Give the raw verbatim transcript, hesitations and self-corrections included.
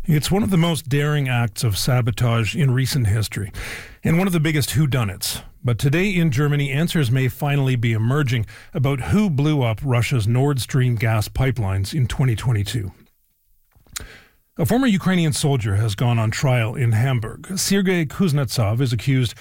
It's one of the most daring acts of sabotage in recent history, and one of the biggest whodunits. But today in Germany, answers may finally be emerging about who blew up Russia's Nord Stream gas pipelines in twenty twenty-two. A former Ukrainian soldier has gone on trial in Hamburg. Sergei Kuznetsov is accused